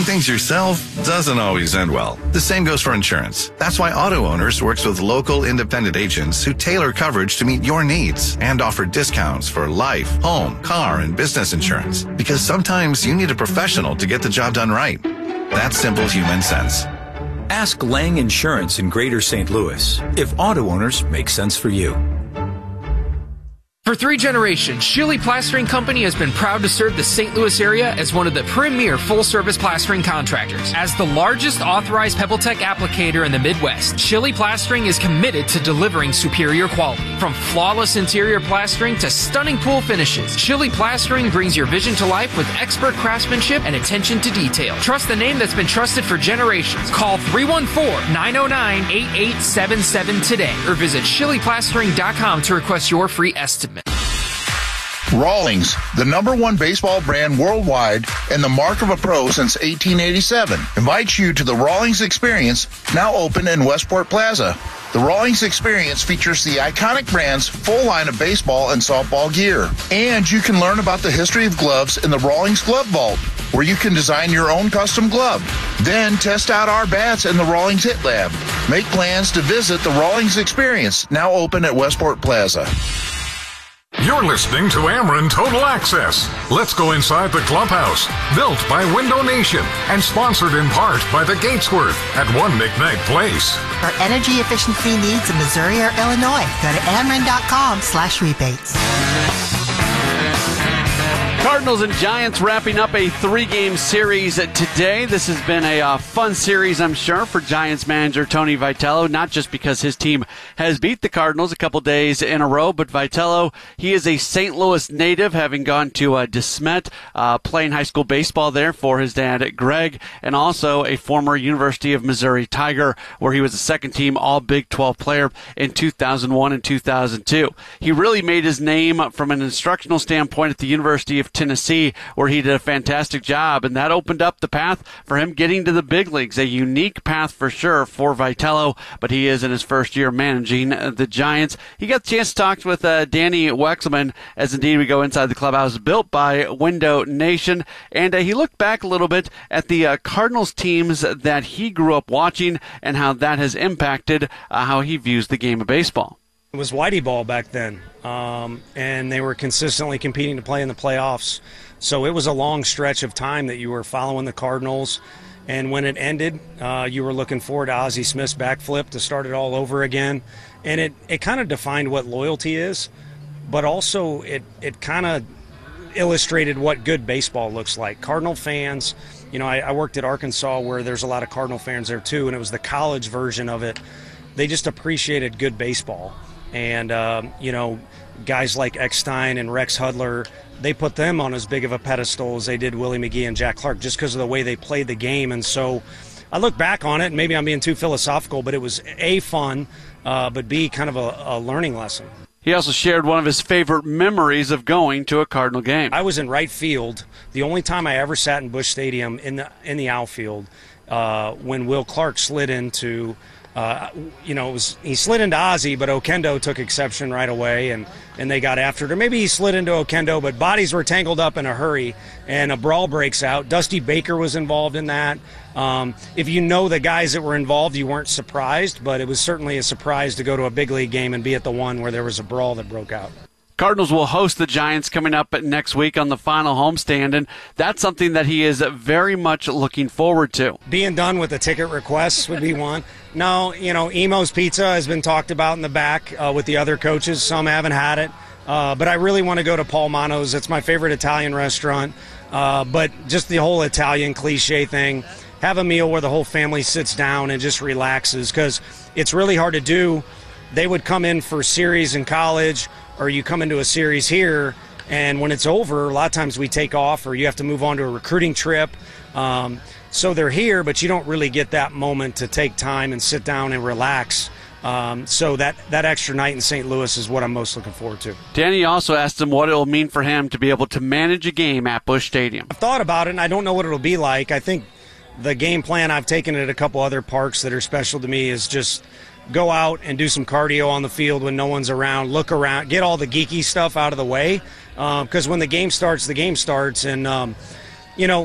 things yourself doesn't always end well. The same goes for insurance. That's why Auto Owners works with local independent agents who tailor coverage to meet your needs and offer discounts for life, home, car, and business insurance. Because sometimes you need a professional to get the job done right. That's simple human sense. Ask Lang Insurance in Greater St. Louis if Auto Owners make sense for you. For 3 generations, Schilly Plastering Company has been proud to serve the St. Louis area as one of the premier full-service plastering contractors. As the largest authorized PebbleTech applicator in the Midwest, Schilly Plastering is committed to delivering superior quality. From flawless interior plastering to stunning pool finishes, Schilly Plastering brings your vision to life with expert craftsmanship and attention to detail. Trust the name that's been trusted for generations. Call 314-909-8877 today or visit SchillyPlastering.com to request your free estimate. Rawlings, the #1 baseball brand worldwide and the mark of a pro since 1887, invites you to the Rawlings Experience, now open in Westport Plaza. The Rawlings Experience features the iconic brand's full line of baseball and softball gear. And you can learn about the history of gloves in the Rawlings Glove Vault, where you can design your own custom glove. Then test out our bats in the Rawlings Hit Lab. Make plans to visit the Rawlings Experience, now open at Westport Plaza. You're listening to Ameren Total Access. Let's go inside the clubhouse. Built by Window Nation and sponsored in part by the Gatesworth at 1 McKnight Place. For energy efficiency needs in Missouri or Illinois, go to Ameren.com/rebates. Cardinals and Giants wrapping up a 3-game series today. This has been a fun series, I'm sure, for Giants manager Tony Vitello, not just because his team has beat the Cardinals a couple days in a row, but Vitello, he is a St. Louis native, having gone to DeSmet, playing high school baseball there for his dad, Greg, and also a former University of Missouri Tiger, where he was a second-team All-Big 12 player in 2001 and 2002. He really made his name from an instructional standpoint at the University of Tennessee, where he did a fantastic job, and that opened up the path for him getting to the big leagues. A unique path for sure for Vitello, but he is in his first year managing the Giants. He got the chance to talk with Danny Wexelman, as indeed we go inside the clubhouse built by Window Nation, and he looked back a little bit at the Cardinals teams that he grew up watching and how that has impacted how he views the game of baseball. It was Whitey ball back then, and they were consistently competing to play in the playoffs. So it was a long stretch of time that you were following the Cardinals, and when it ended, you were looking forward to Ozzie Smith's backflip to start it all over again. And it kind of defined what loyalty is, but also it kind of illustrated what good baseball looks like. Cardinal fans, you know, I worked at Arkansas where there's a lot of Cardinal fans there too, and it was the college version of it. They just appreciated good baseball. And, you know, guys like Eckstein and Rex Hudler, they put them on as big of a pedestal as they did Willie McGee and Jack Clark just because of the way they played the game. And so I look back on it, and maybe I'm being too philosophical, but it was A, fun, but B, kind of a learning lesson. He also shared one of his favorite memories of going to a Cardinal game. I was in right field. The only time I ever sat in Busch Stadium in the outfield when Will Clark slid into he slid into Ozzie, but Oquendo took exception right away, and they got after it. Or maybe he slid into Oquendo, but bodies were tangled up in a hurry, and a brawl breaks out. Dusty Baker was involved in that. If you know the guys that were involved, you weren't surprised, but it was certainly a surprise to go to a big league game and be at the one where there was a brawl that broke out. Cardinals will host the Giants coming up next week on the final homestand, and that's something that he is very much looking forward to. Being done with the ticket requests would be one. No, you know, Emo's Pizza has been talked about in the back with the other coaches. Some haven't had it, but I really want to go to Paul Mano's. It's my favorite Italian restaurant, but just the whole Italian cliche thing. Have a meal where the whole family sits down and just relaxes, because it's really hard to do. They would come in for series in college, or you come into a series here, and when it's over, a lot of times we take off, or you have to move on to a recruiting trip. So they're here, but you don't really get that moment to take time and sit down and relax. So that extra night in St. Louis is what I'm most looking forward to. Danny also asked him what it will mean for him to be able to manage a game at Busch Stadium. I've thought about it, and I don't know what it'll be like. I think the game plan I've taken at a couple other parks that are special to me is just go out and do some cardio on the field when no one's around, look around, get all the geeky stuff out of the way, because when the game starts, and, you know,